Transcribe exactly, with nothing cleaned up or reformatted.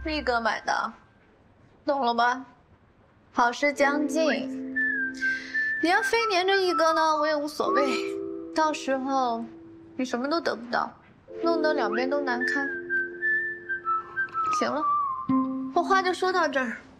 力哥买的，懂了吧？好事将近，你要非黏着一哥呢，我也无所谓。到时候你什么都得不到，弄得两边都难堪。行了，我话就说到这儿。